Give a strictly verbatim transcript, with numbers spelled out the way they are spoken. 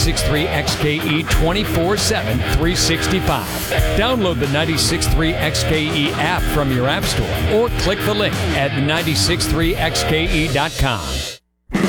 ninety-six point three X K E twenty-four seven, three sixty-five. Download the ninety-six point three X K E app from your app store or click the link at ninety-six point three X K E dot com.